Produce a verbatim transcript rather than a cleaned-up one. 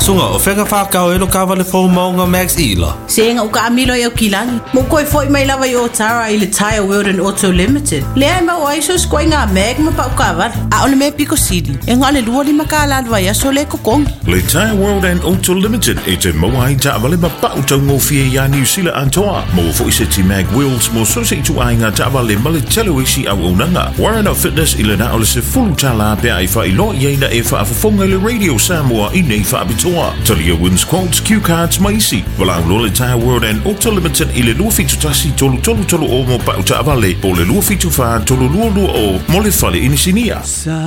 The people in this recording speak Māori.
sunga o whenga whakau e lo kawale po maunga Max Ela. Senga uka amilo e o kilani. Mo koe foi mai lava i o Tara i le Tire World and Auto Limited. Lea ma o aiso skoi ngā meg ma pa ukawar. A ole me Pico City. E ngā le lua li makala alwa ia so le kokongi. Le Tire World and Auto Limited e te moa i ta avale ma pa utau ngofie ia New Zealand antoa. Mo fo i se ti mag wheels mo so se i tu ai ngā ta avale ma le telewishi au unanga. Warren of Fitness i le na ole se fulu tala pia i wha i lo i eina e wha afafonga le Radio Samoa i nei wha abitoa. Talia wins quotes, cue cards, maisi. Wala au le Tire World and Auto Limited i le lua fitu tasi tolu tolu tolu o mo pa uta avale. O le lua fitu wha tolu lua lua o mo le fale inisinia.